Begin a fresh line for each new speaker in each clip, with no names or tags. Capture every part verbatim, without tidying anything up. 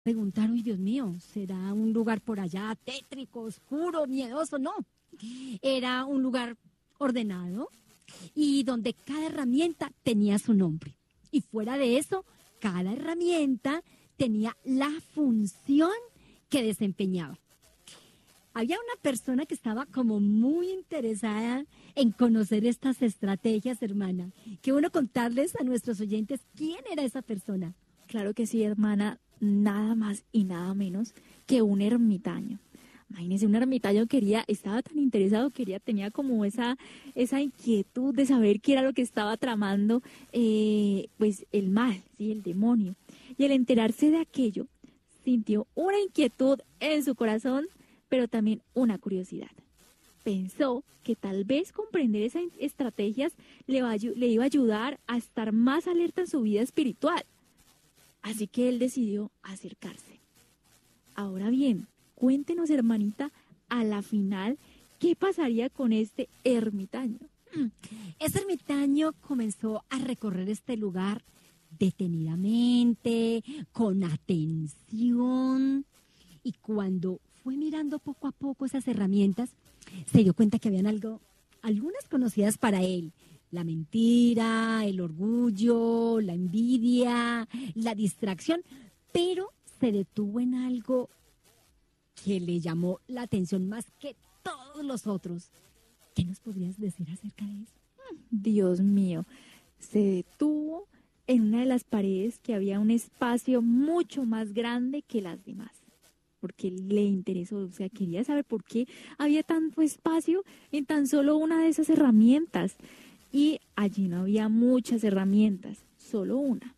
preguntar, uy, Dios mío, ¿será un lugar por allá tétrico, oscuro, miedoso? No, era un lugar ordenado y donde cada herramienta tenía su nombre. Y fuera de eso, cada herramienta tenía la función que desempeñaba. Había una persona que estaba como muy interesada en conocer estas estrategias, hermana. Qué bueno contarles a nuestros oyentes quién era esa persona.
Claro que sí, hermana, nada más y nada menos que un ermitaño. Imagínese, un ermitaño quería, estaba tan interesado, quería, tenía como esa, esa inquietud de saber qué era lo que estaba tramando, eh, pues el mal, ¿sí? El demonio. Y al enterarse de aquello, sintió una inquietud en su corazón, pero también una curiosidad. Pensó que tal vez comprender esas estrategias le, va, le iba a ayudar a estar más alerta en su vida espiritual. Así que él decidió acercarse. Ahora bien, cuéntenos, hermanita, a la final, ¿qué pasaría con este ermitaño?
Ese ermitaño comenzó a recorrer este lugar detenidamente, con atención, y cuando fue mirando poco a poco esas herramientas, se dio cuenta que habían algo, algunas conocidas para él. La mentira, el orgullo, la envidia, la distracción, pero se detuvo en algo que le llamó la atención más que todos los otros. ¿Qué nos podrías decir acerca de eso?
Dios mío, se detuvo en una de las paredes que había un espacio mucho más grande que las demás, porque le interesó, o sea, quería saber por qué había tanto espacio en tan solo una de esas herramientas. Y allí no había muchas herramientas, solo una.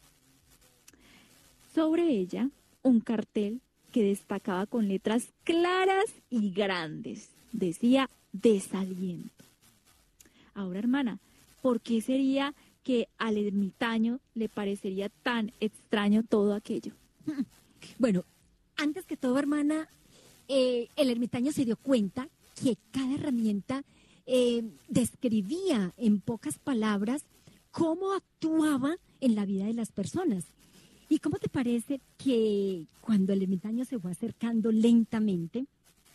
Sobre ella, un cartel que destacaba con letras claras y grandes. Decía desaliento. Ahora, hermana, ¿por qué sería que al ermitaño le parecería tan extraño todo aquello?
Bueno, antes que todo, hermana, eh, el ermitaño se dio cuenta que cada herramienta Eh, describía en pocas palabras cómo actuaba en la vida de las personas. ¿Y cómo te parece que cuando el ermitaño se fue acercando lentamente,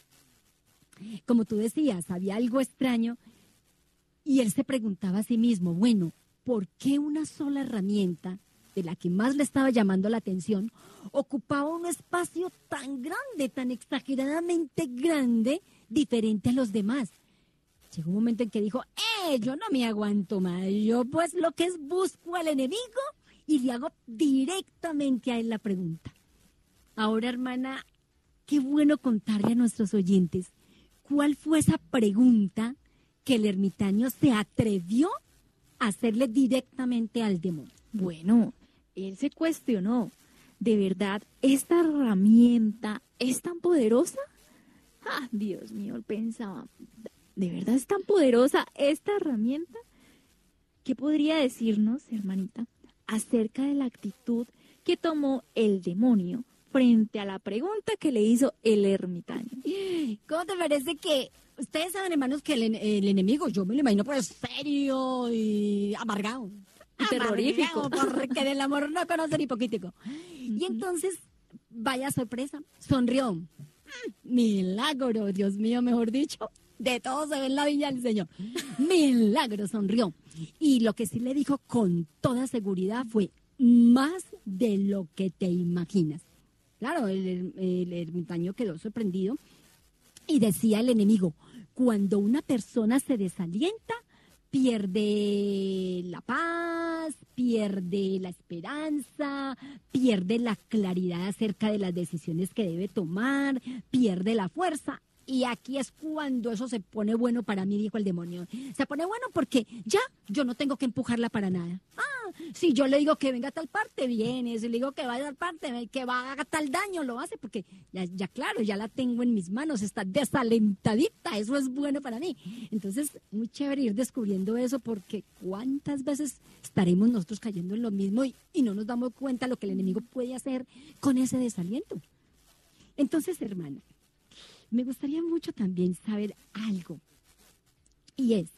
como tú decías, había algo extraño y él se preguntaba a sí mismo, bueno, ¿por qué una sola herramienta de la que más le estaba llamando la atención ocupaba un espacio tan grande, tan exageradamente grande, diferente a los demás? Llegó un momento en que dijo, eh, yo no me aguanto más, yo pues lo que es busco al enemigo y le hago directamente a él la pregunta. Ahora, hermana, qué bueno contarle a nuestros oyentes cuál fue esa pregunta que el ermitaño se atrevió a hacerle directamente al demonio.
Bueno, él se cuestionó, ¿de verdad esta herramienta es tan poderosa? Ah, Dios mío, él pensaba, ¿de verdad es tan poderosa esta herramienta? ¿Qué podría decirnos, hermanita, acerca de la actitud que tomó el demonio frente a la pregunta que le hizo el ermitaño?
¿Cómo te parece que ustedes saben, hermanos, que el, el enemigo, yo me lo imagino pues serio y amargado?
Y terrorífico.
Amargado, porque del amor no conoce ni poquitico. Y entonces, vaya sorpresa, sonrió. Mm, milagro, Dios mío, mejor dicho. De todo se ve en la viña del Señor. Milagro, sonrió. Y lo que sí le dijo con toda seguridad fue más de lo que te imaginas. Claro, el, el ermitaño quedó sorprendido y decía el enemigo, cuando una persona se desalienta, pierde la paz, pierde la esperanza, pierde la claridad acerca de las decisiones que debe tomar, pierde la fuerza. Y aquí es cuando eso se pone bueno para mí, dijo el demonio. Se pone bueno porque ya yo no tengo que empujarla para nada. Ah, si yo le digo que venga a tal parte, viene. Si le digo que vaya a tal parte, que va a haga tal daño, lo hace porque ya, ya claro, ya la tengo en mis manos, está desalentadita, eso es bueno para mí. Entonces, muy chévere ir descubriendo eso porque cuántas veces estaremos nosotros cayendo en lo mismo y, y no nos damos cuenta lo que el enemigo puede hacer con ese desaliento. Entonces, hermana, me gustaría mucho también saber algo, y es,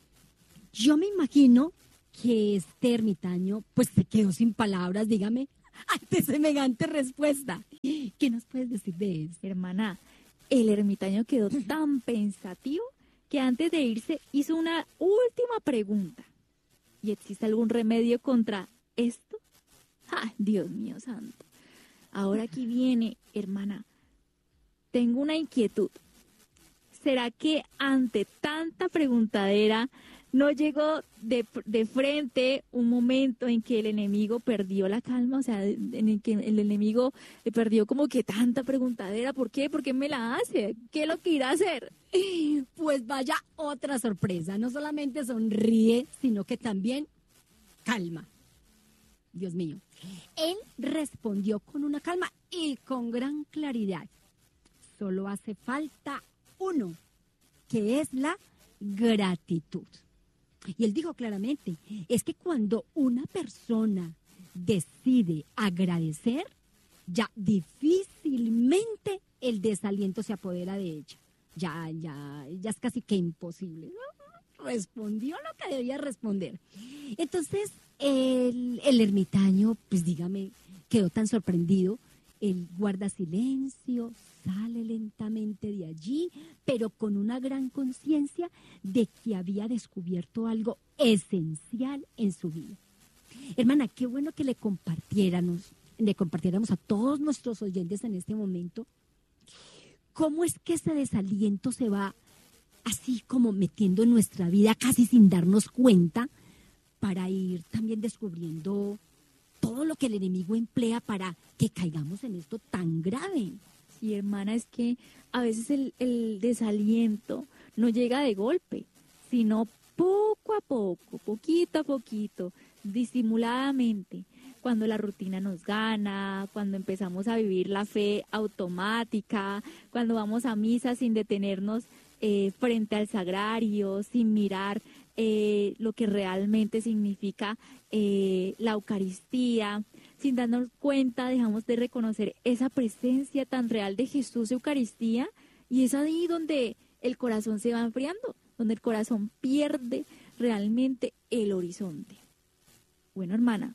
yo me imagino que este ermitaño, pues se quedó sin palabras, dígame, ante semejante respuesta. ¿Qué nos puedes decir de eso?
Hermana, el ermitaño quedó tan pensativo que antes de irse hizo una última pregunta. ¿Y existe algún remedio contra esto? ¡Ay, Dios mío santo! Ahora aquí viene, hermana, tengo una inquietud. ¿Será que ante tanta preguntadera no llegó de, de frente un momento en que el enemigo perdió la calma? O sea, en el que el enemigo le perdió como que tanta preguntadera. ¿Por qué? ¿Por qué me la hace? ¿Qué es lo que irá a hacer?
Pues vaya otra sorpresa. No solamente sonríe, sino que también calma. Dios mío. Él respondió con una calma y con gran claridad. Solo hace falta uno, que es la gratitud. Y él dijo claramente, es que cuando una persona decide agradecer, ya difícilmente el desaliento se apodera de ella. Ya, ya, ya es casi que imposible. Respondió lo que debía responder. Entonces, el, el ermitaño, pues dígame, quedó tan sorprendido. Él guarda silencio, sale lentamente de allí, pero con una gran conciencia de que había descubierto algo esencial en su vida. Hermana, qué bueno que le compartiéramos, le compartiéramos a todos nuestros oyentes en este momento cómo es que ese desaliento se va así como metiendo en nuestra vida casi sin darnos cuenta, para ir también descubriendo todo lo que el enemigo emplea para que caigamos en esto tan grave.
Sí, hermana, es que a veces el, el desaliento no llega de golpe, sino poco a poco, poquito a poquito, disimuladamente, cuando la rutina nos gana, cuando empezamos a vivir la fe automática, cuando vamos a misa sin detenernos eh, frente al sagrario, sin mirar eh, lo que realmente significa eh, la Eucaristía, sin darnos cuenta dejamos de reconocer esa presencia tan real de Jesús Eucaristía, y es ahí donde el corazón se va enfriando, donde el corazón pierde realmente el horizonte. Bueno, hermana,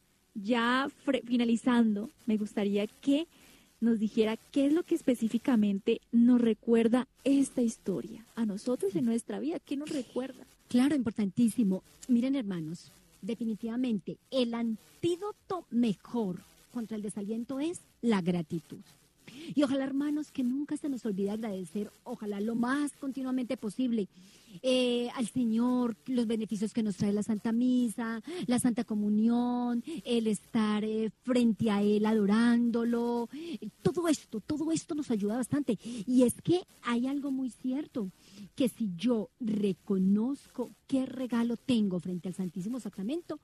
ya finalizando, me gustaría que nos dijera qué es lo que específicamente nos recuerda esta historia a nosotros en nuestra vida. ¿Qué nos recuerda?
Claro, importantísimo. Miren, hermanos, definitivamente el antídoto mejor contra el desaliento es la gratitud. Y ojalá, hermanos, que nunca se nos olvide agradecer, ojalá lo más continuamente posible, eh, al Señor, los beneficios que nos trae la Santa Misa, la Santa Comunión, el estar eh, frente a Él adorándolo. Todo esto, todo esto nos ayuda bastante. Y es que hay algo muy cierto, que si yo reconozco qué regalo tengo frente al Santísimo Sacramento,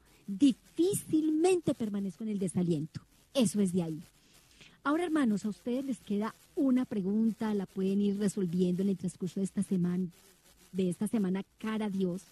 difícilmente permanezco en el desaliento. Eso es de ahí. Ahora, hermanos, a ustedes les queda una pregunta, la pueden ir resolviendo en el transcurso de esta semana, de esta semana cara a Dios.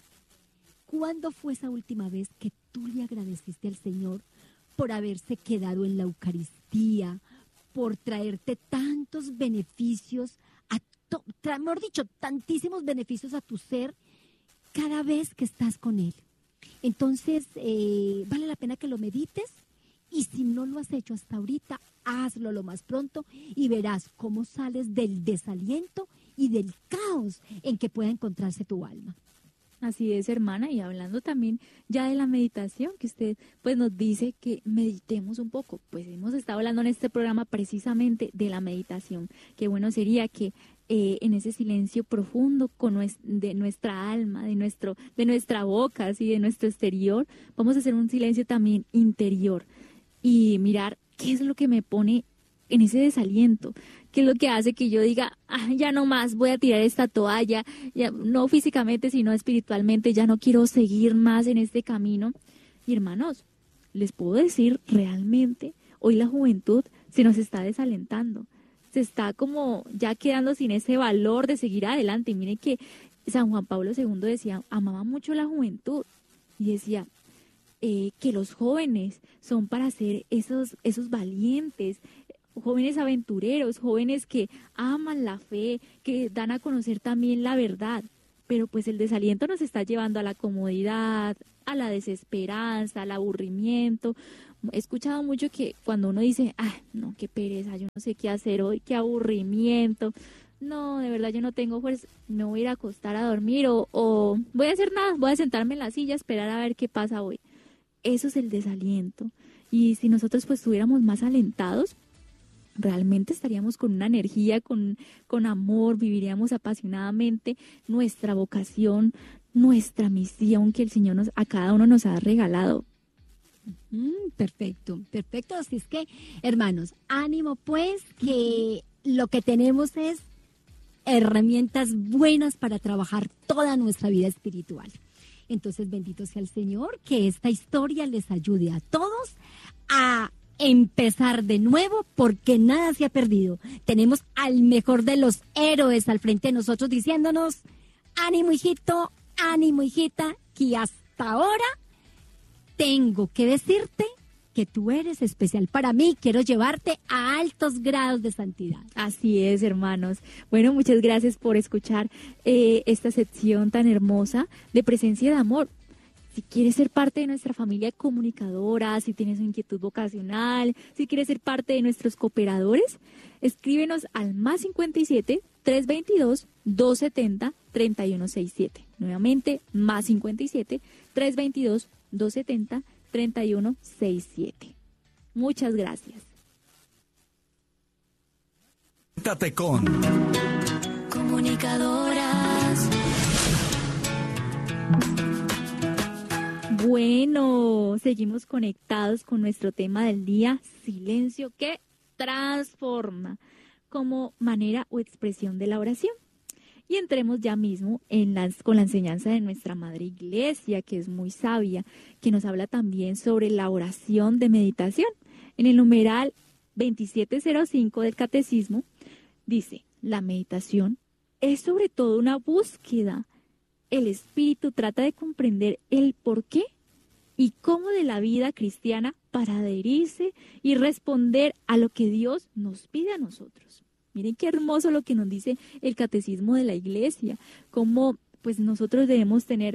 ¿Cuándo fue esa última vez que tú le agradeciste al Señor por haberse quedado en la Eucaristía, por traerte tantos beneficios, a to, tra, mejor dicho, tantísimos beneficios a tu ser cada vez que estás con Él? Entonces, eh, vale la pena que lo medites. Y si no lo has hecho hasta ahorita, hazlo lo más pronto y verás cómo sales del desaliento y del caos en que pueda encontrarse tu alma.
Así es, hermana, y hablando también ya de la meditación, que usted pues nos dice que meditemos un poco, pues hemos estado hablando en este programa precisamente de la meditación. Qué bueno sería que eh, en ese silencio profundo con nues- de nuestra alma, de nuestro, de nuestra boca, así, de nuestro exterior, vamos a hacer un silencio también interior y mirar qué es lo que me pone en ese desaliento, qué es lo que hace que yo diga, ah, ya no más, voy a tirar esta toalla, ya, no físicamente, sino espiritualmente, ya no quiero seguir más en este camino. Y hermanos, les puedo decir realmente, hoy la juventud se nos está desalentando, se está como ya quedando sin ese valor de seguir adelante. Y miren que San Juan Pablo segundo decía, amaba mucho la juventud, y decía, Eh, que los jóvenes son para ser esos, esos valientes, jóvenes aventureros, jóvenes que aman la fe, que dan a conocer también la verdad. Pero pues el desaliento nos está llevando a la comodidad, a la desesperanza, al aburrimiento. He escuchado mucho que cuando uno dice, ah, no, qué pereza, yo no sé qué hacer hoy, qué aburrimiento, no, de verdad yo no tengo fuerza, me voy a ir a acostar a dormir o, o voy a hacer nada, voy a sentarme en la silla, esperar a ver qué pasa hoy. Eso es el desaliento. Y si nosotros pues estuviéramos más alentados, realmente estaríamos con una energía, con, con amor, viviríamos apasionadamente nuestra vocación, nuestra misión que el Señor nos, a cada uno nos ha regalado.
Mm, perfecto, perfecto. Así es que, hermanos, ánimo pues, que lo que tenemos es herramientas buenas para trabajar toda nuestra vida espiritual. Entonces, bendito sea el Señor, que esta historia les ayude a todos a empezar de nuevo, porque nada se ha perdido. Tenemos al mejor de los héroes al frente de nosotros diciéndonos, ánimo hijito, ánimo hijita, que hasta ahora tengo que decirte que tú eres especial para mí, quiero llevarte a altos grados de santidad.
Así es, hermanos. Bueno, muchas gracias por escuchar eh, esta sección tan hermosa de Presencia de Amor. Si quieres ser parte de nuestra familia comunicadora, si tienes una inquietud vocacional, si quieres ser parte de nuestros cooperadores, escríbenos al más cincuenta y siete, trescientos veintidós, doscientos setenta, treinta y uno sesenta y siete. Nuevamente, más cincuenta y siete, trescientos veintidós, doscientos setenta, treinta y uno sesenta y siete. Muchas gracias.
Cuéntate con
Comunicadoras. Bueno, seguimos conectados con nuestro tema del día, silencio que transforma, como manera o expresión de la oración. Y entremos ya mismo en las, con la enseñanza de nuestra Madre Iglesia, que es muy sabia, que nos habla también sobre la oración de meditación. En el numeral veintisiete cero cinco del Catecismo dice, la meditación es sobre todo una búsqueda. El espíritu trata de comprender el porqué y cómo de la vida cristiana para adherirse y responder a lo que Dios nos pide a nosotros. Miren qué hermoso lo que nos dice el Catecismo de la Iglesia, cómo pues nosotros debemos tener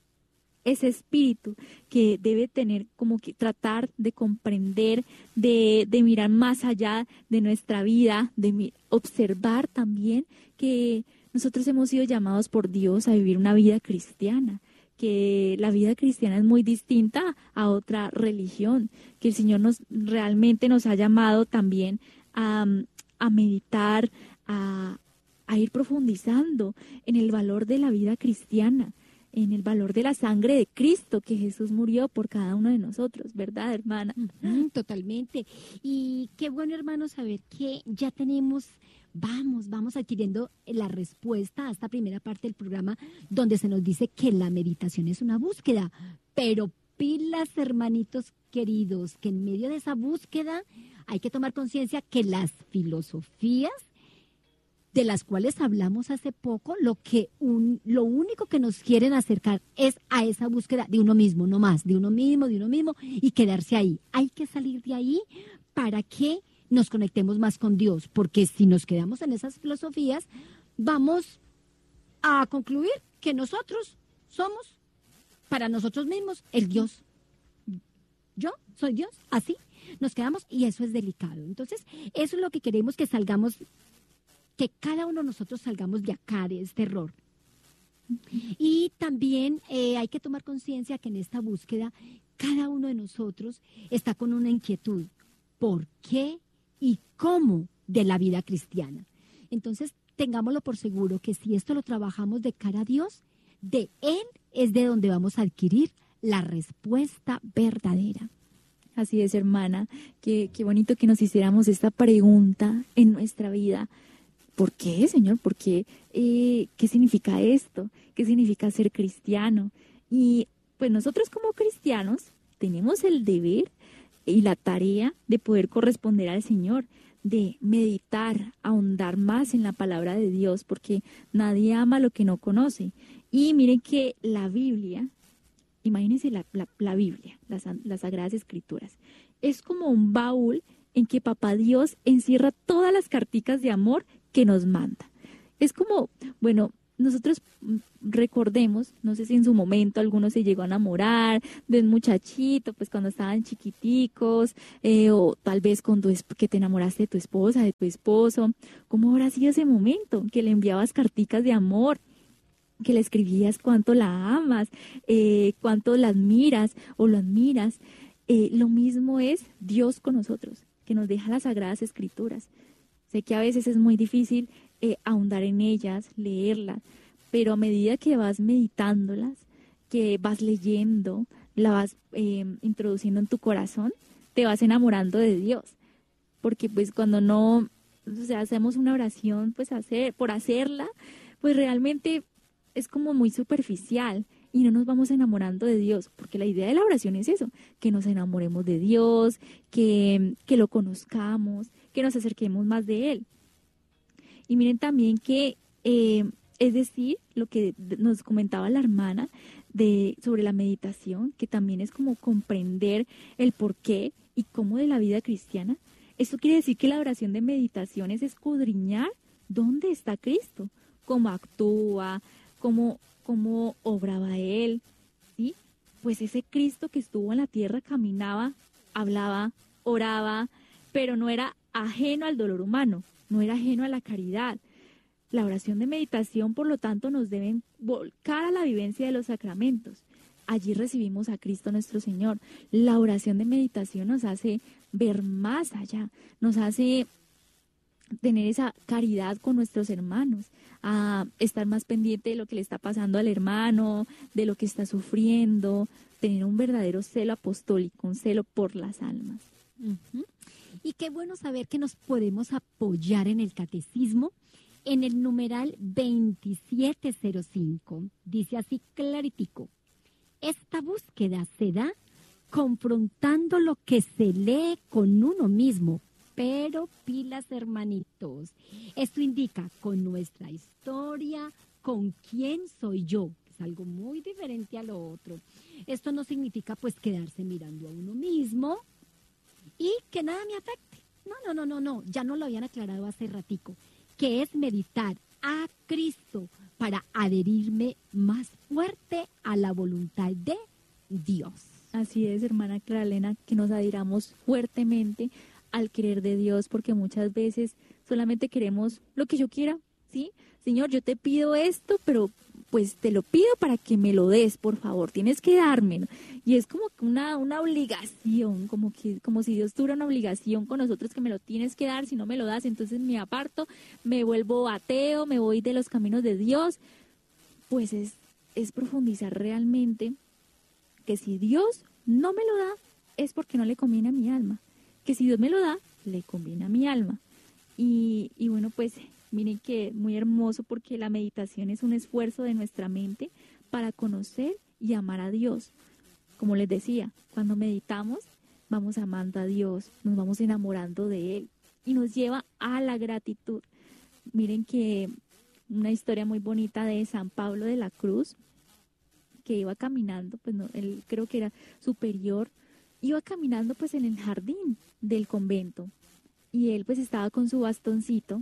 ese espíritu que debe tener como que tratar de comprender, de, de mirar más allá de nuestra vida, de mi, observar también que nosotros hemos sido llamados por Dios a vivir una vida cristiana, que la vida cristiana es muy distinta a otra religión, que el Señor nos realmente nos ha llamado también a, a meditar, a, a ir profundizando en el valor de la vida cristiana, en el valor de la sangre de Cristo, que Jesús murió por cada uno de nosotros, ¿verdad, hermana?
Uh-huh, totalmente. Y qué bueno, hermano, saber que ya tenemos, vamos, vamos adquiriendo la respuesta a esta primera parte del programa, donde se nos dice que la meditación es una búsqueda, pero pilas, hermanitos queridos, que en medio de esa búsqueda hay que tomar conciencia que las filosofías de las cuales hablamos hace poco, lo que un, lo único que nos quieren acercar es a esa búsqueda de uno mismo, no más, de uno mismo, de uno mismo, y quedarse ahí. Hay que salir de ahí para que nos conectemos más con Dios, porque si nos quedamos en esas filosofías, vamos a concluir que nosotros somos, para nosotros mismos, el Dios. Yo soy Dios, así nos quedamos, y eso es delicado. Entonces, eso es lo que queremos, que salgamos, que cada uno de nosotros salgamos de acá, de este error. Y también eh, hay que tomar conciencia que en esta búsqueda cada uno de nosotros está con una inquietud. ¿Por qué y cómo de la vida cristiana? Entonces, tengámoslo por seguro que si esto lo trabajamos de cara a Dios, de Él es de donde vamos a adquirir la respuesta verdadera.
Así es, hermana. Qué, qué bonito que nos hiciéramos esta pregunta en nuestra vida. ¿Por qué, Señor? ¿Por qué? Eh, ¿Qué significa esto? ¿Qué significa ser cristiano? Y pues nosotros como cristianos tenemos el deber y la tarea de poder corresponder al Señor, de meditar, ahondar más en la palabra de Dios, porque nadie ama lo que no conoce. Y miren que la Biblia, imagínense la, la, la Biblia, las, las Sagradas Escrituras, es como un baúl en que Papá Dios encierra todas las carticas de amor que nos manda. Es como, bueno, nosotros mm, recordemos, no sé si en su momento alguno se llegó a enamorar de un muchachito, pues cuando estaban chiquiticos, eh, o tal vez cuando es que te enamoraste de tu esposa, de tu esposo. ¿Cómo habrá sido ese momento? Que le enviabas carticas de amor, que le escribías cuánto la amas, eh, cuánto la admiras o lo admiras. Eh, lo mismo es Dios con nosotros, que nos deja las Sagradas Escrituras. Sé que a veces es muy difícil eh, ahondar en ellas, leerlas, pero a medida que vas meditándolas, que vas leyendo, la vas eh, introduciendo en tu corazón, te vas enamorando de Dios. Porque pues cuando no, o sea, hacemos una oración pues hacer, por hacerla, pues realmente es como muy superficial y no nos vamos enamorando de Dios, porque la idea de la oración es eso, que nos enamoremos de Dios, que, que lo conozcamos, que nos acerquemos más de Él. Y miren también que, eh, es decir, lo que nos comentaba la hermana de, sobre la meditación, que también es como comprender el porqué y cómo de la vida cristiana. Esto quiere decir que la oración de meditación es escudriñar dónde está Cristo, cómo actúa, cómo, cómo obraba Él, ¿sí? Pues ese Cristo que estuvo en la tierra caminaba, hablaba, oraba, pero no era ajeno al dolor humano, no era ajeno a la caridad. La oración de meditación, por lo tanto, nos debe volcar a la vivencia de los sacramentos. Allí recibimos a Cristo nuestro Señor. La oración de meditación nos hace ver más allá, nos hace tener esa caridad con nuestros hermanos, a estar más pendiente de lo que le está pasando al hermano, de lo que está sufriendo, tener un verdadero celo apostólico, un celo por las almas.
Uh-huh. Y qué bueno saber que nos podemos apoyar en el catecismo en el numeral veintisiete cero cinco. Dice así claritico: esta búsqueda se da confrontando lo que se lee con uno mismo. Pero pilas, hermanitos, esto indica con nuestra historia, con quién soy yo, que es algo muy diferente a lo otro. Esto no significa pues quedarse mirando a uno mismo y que nada me afecte. No, no, no, no, no, ya nos lo habían aclarado hace ratico, que es meditar a Cristo para adherirme más fuerte a la voluntad de Dios.
Así es, hermana Clara Elena, que nos adhiramos fuertemente al querer de Dios, porque muchas veces solamente queremos lo que yo quiera, ¿sí? Señor, yo te pido esto, pero pues te lo pido para que me lo des, por favor, tienes que dármelo. Y es como una, una obligación, como que como si Dios tuviera una obligación con nosotros que me lo tienes que dar, si no me lo das, entonces me aparto, me vuelvo ateo, me voy de los caminos de Dios. Pues es, es profundizar realmente que si Dios no me lo da, es porque no le conviene a mi alma. Que si Dios me lo da, le conviene a mi alma. Y, y bueno, pues miren que muy hermoso, porque la meditación es un esfuerzo de nuestra mente para conocer y amar a Dios. Como les decía, cuando meditamos, vamos amando a Dios, nos vamos enamorando de Él y nos lleva a la gratitud. Miren que una historia muy bonita de San Pablo de la Cruz, que iba caminando, pues no, él creo que era superior, iba caminando pues en el jardín del convento y él pues estaba con su bastoncito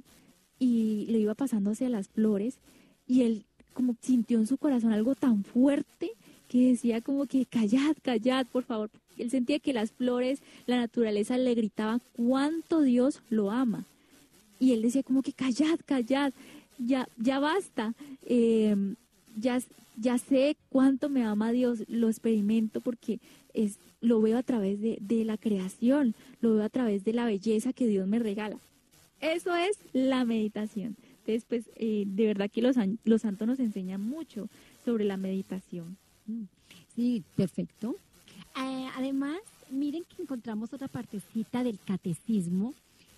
y lo iba pasando hacia las flores y él como sintió en su corazón algo tan fuerte que decía como que callad, callad, por favor. Él sentía que las flores, la naturaleza le gritaba cuánto Dios lo ama y él decía como que callad, callad, ya, ya basta, eh, ya, ya sé cuánto me ama Dios, lo experimento porque es lo veo a través de, de la creación, lo veo a través de la belleza que Dios me regala. Eso es la meditación. Entonces, pues, eh, de verdad que los, los santos nos enseñan mucho sobre la meditación.
Sí, perfecto. Eh, además, miren que encontramos otra partecita del catecismo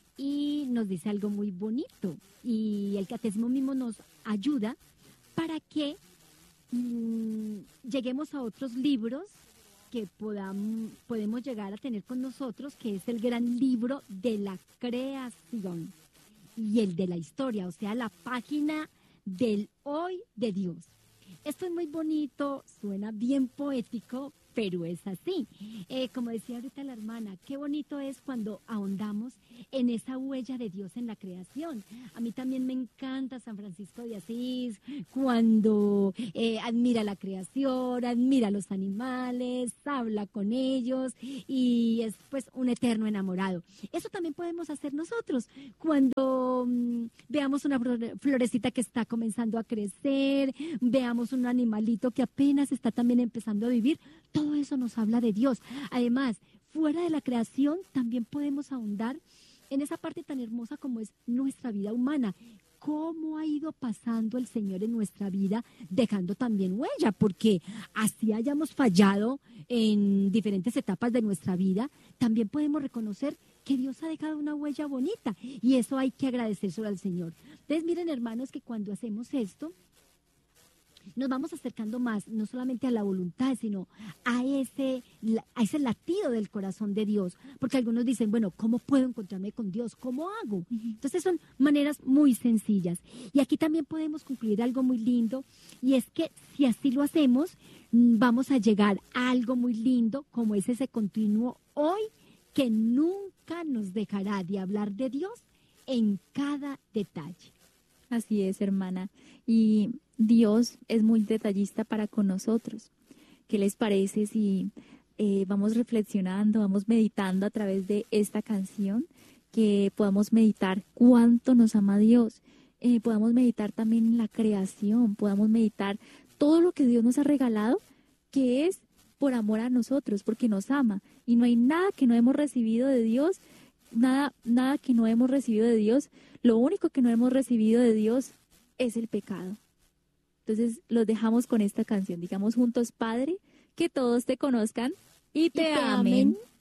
y nos dice algo muy bonito. Y el catecismo mismo nos ayuda para que mmm, lleguemos a otros libros que podamos, podemos llegar a tener con nosotros, que es el gran libro de la creación y el de la historia, o sea, la página del hoy de Dios. Esto es muy bonito, suena bien poético, pero es así. Eh, como decía ahorita la hermana, qué bonito es cuando ahondamos en esa huella de Dios en la creación. A mí también me encanta San Francisco de Asís, cuando eh, admira la creación, admira los animales, habla con ellos y es pues un eterno enamorado. Eso también podemos hacer nosotros cuando mm, veamos una florecita que está comenzando a crecer, veamos un animalito que apenas está también empezando a vivir. Todo eso nos habla de Dios. Además, fuera de la creación también podemos ahondar en esa parte tan hermosa como es nuestra vida humana. Cómo ha ido pasando el Señor en nuestra vida, dejando también huella, porque así hayamos fallado en diferentes etapas de nuestra vida, también podemos reconocer que Dios ha dejado una huella bonita y eso hay que agradecérselo al Señor. Entonces, miren, hermanos, que cuando hacemos esto, nos vamos acercando más, no solamente a la voluntad, sino a ese, a ese latido del corazón de Dios. Porque algunos dicen, bueno, ¿cómo puedo encontrarme con Dios? ¿Cómo hago? Entonces son maneras muy sencillas. Y aquí también podemos concluir algo muy lindo, y es que si así lo hacemos, vamos a llegar a algo muy lindo, como es ese continuo hoy, que nunca nos dejará de hablar de Dios en cada detalle.
Así es, hermana. Y Dios es muy detallista para con nosotros. ¿Qué les parece si eh, vamos reflexionando, vamos meditando a través de esta canción, que podamos meditar cuánto nos ama Dios? Eh, podamos meditar también en la creación, podamos meditar todo lo que Dios nos ha regalado, que es por amor a nosotros, porque nos ama. Y no hay nada que no hemos recibido de Dios, nada, nada que no hemos recibido de Dios. Lo único que no hemos recibido de Dios es el pecado. Entonces los dejamos con esta canción. Digamos juntos, Padre, que todos te conozcan y te,
Y te
amen.
amen.